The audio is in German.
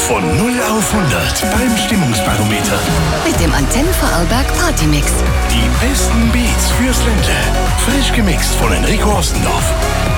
Von 0 auf 100 beim Stimmungsbarometer. Mit dem Antenne Vorarlberg Partymix. Die besten Beats fürs Ländle. Frisch gemixt von Enrico Ostendorf.